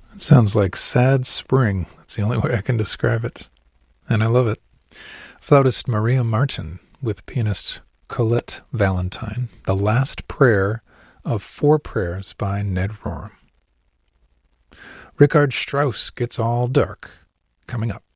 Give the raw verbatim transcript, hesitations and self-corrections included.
It sounds like sad spring. That's the only way I can describe it. And I love it. Flautist Maria Martin with pianist Colette Valentine. The Last Prayer of Four Prayers by Ned Rorem. Richard Strauss Gets All Dark, coming up.